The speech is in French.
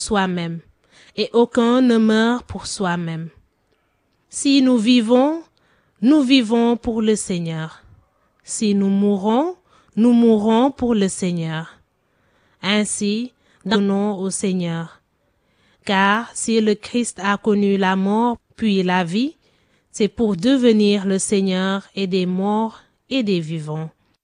soi-même, et aucun ne meurt pour soi-même. Si nous vivons pour le Seigneur. Si nous mourrons pour le Seigneur. Ainsi, donnons au Seigneur. Car si le Christ a connu la mort puis la vie, c'est pour devenir le Seigneur et des morts et des vivants.